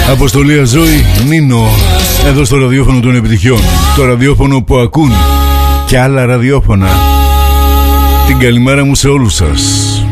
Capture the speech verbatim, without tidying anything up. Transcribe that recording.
Αποστολία Ζωή, Νίνο, εδώ στο ραδιόφωνο των επιτυχιών. Το ραδιόφωνο που ακούν και άλλα ραδιόφωνα. Την καλημέρα μου σε όλους σας.